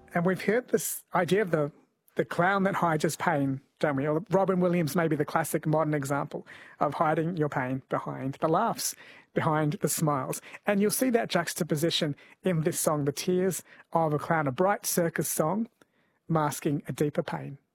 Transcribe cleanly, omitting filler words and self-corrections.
And we've heard this idea of the clown that hides his pain, don't we? Or Robin Williams may be the classic modern example of hiding your pain behind the laughs, behind the smiles. And you'll see that juxtaposition in this song, The Tears of a Clown, a bright circus song masking a deeper pain.